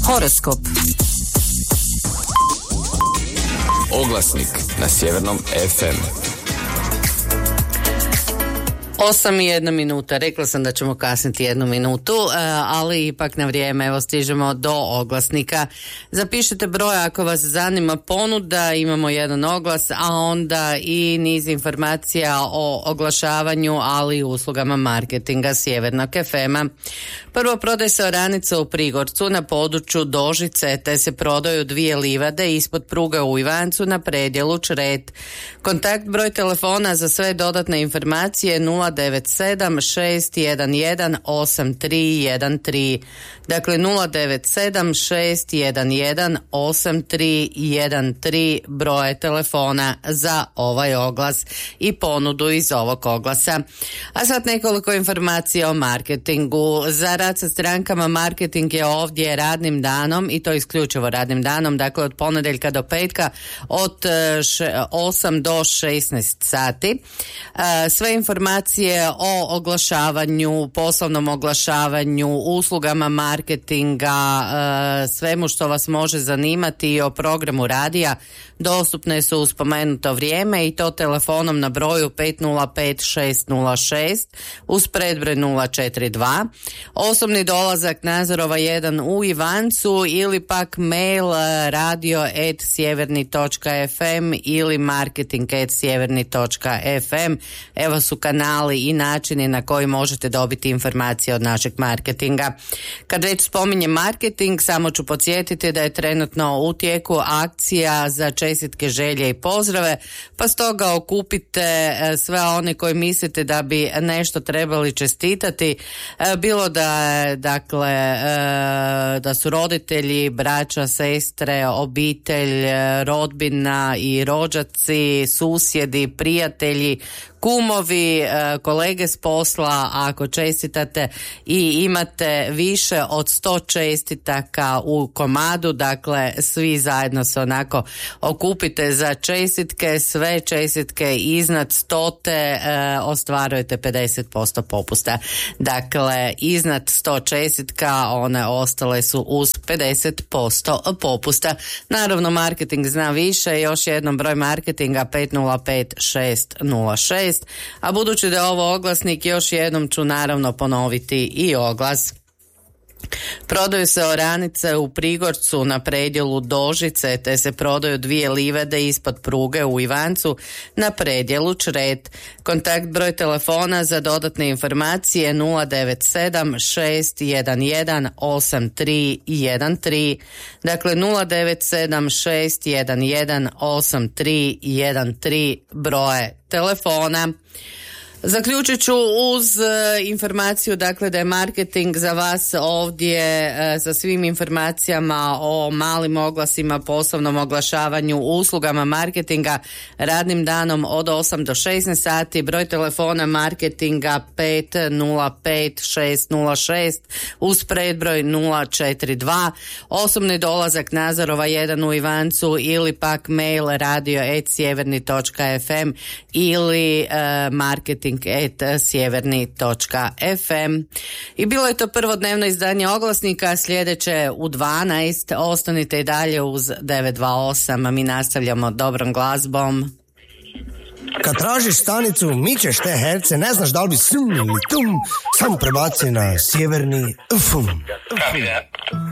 Horoskop. Oglasnik na Sjevernom FM. 8:01. Rekla sam da ćemo kasniti 1 minutu, ali ipak na vrijeme. Evo, stižemo do oglasnika. Zapišite broj ako vas zanima ponuda, imamo jedan oglas, a onda i niz informacija o oglašavanju, ali i uslugama marketinga Sjevernog FM-a. Prvo, prodaje se oranica u Prigorcu na području Dožice, te se prodaju 2 livade ispod pruga u Ivancu na predjelu Čret. Kontakt broj telefona za sve dodatne informacije 097-611-8313. Dakle 097-611-8313 broje telefona za ovaj oglas i ponudu iz ovog oglasa. A sad nekoliko informacija o marketingu. Za rad sa strankama marketing je ovdje radnim danom, i to isključivo radnim danom, dakle od ponedjeljka do petka od 8 do 16 sati. Sve informacije o oglašavanju, poslovnom oglašavanju, uslugama marketinga, svemu što vas može zanimati i o programu radija dostupne su u spomenuto vrijeme, i to telefonom na broju 505-606 uz predbroj 042, osobni dolazak Nazorova 1 u Ivancu ili pak mail radio@sjeverni.fm ili marketing@sjeverni.fm. Evo su kanali i načini na koji možete dobiti informacije od našeg marketinga. Kad već spominjem marketing, samo ću podsjetiti da je trenutno u tijeku akcija za čestitke, želje i pozdrave, pa stoga okupite sve one koji mislite da bi nešto trebali čestitati, bilo da su roditelji, braća, sestre, obitelj, rodbina i rođaci, susjedi, prijatelji, kumovi, kolege s posla. Ako čestitate i imate više od 100 čestitaka u komadu, dakle svi zajedno se onako okupite za čestitke, sve čestitke iznad 100 ostvarujete 50% popusta. Dakle, iznad 100 čestitka, one ostale su uz 50% popusta. Naravno, marketing zna više. Još jednom broj marketinga 505-606. A budući da je ovo oglasnik, još jednom ću naravno ponoviti i oglas. Prodaju se oranice u Prigorcu na predjelu Dožice, te se prodaju 2 livade ispod pruge u Ivancu na predjelu Čret. Kontakt broj telefona za dodatne informacije 097-611-8313. Dakle 097-611-8313 broje telefona. Zaključit ću uz informaciju, dakle, da je marketing za vas ovdje sa svim informacijama o malim oglasima, poslovnom oglašavanju, uslugama marketinga radnim danom od 8 do 16 sati. Broj telefona marketinga 505-606 uz predbroj 042. Osobni dolazak Nazorova 1 u Ivancu ili pak mail radio@sjeverni.fm ili marketing@sjeverni.fm. I bilo je to prvo dnevno izdanje oglasnika, sljedeće u 12. Ostanite i dalje uz 928, a mi nastavljamo dobrom glazbom. Kad tražiš stanicu, mičeš te herce, ne znaš da li bi sum ili tum, samo prebaci na Sjeverni FM.